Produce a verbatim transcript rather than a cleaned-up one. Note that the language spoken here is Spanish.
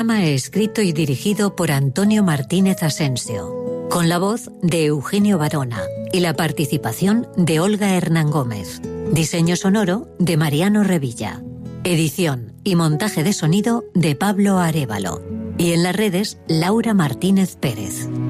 programa escrito y dirigido por Antonio Martínez Asensio, con la voz de Eugenio Barona y la participación de Olga Hernán Gómez. Diseño sonoro de Mariano Revilla. Edición y montaje de sonido de Pablo Arévalo. Y en las redes, Laura Martínez Pérez.